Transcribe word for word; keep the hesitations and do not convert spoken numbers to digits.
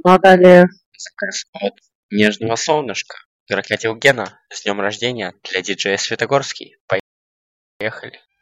Ну а далее... Заказ от Нежного Солнышка. Крокодил Гена. С днем рождения для диджея Светогорский. Поехали.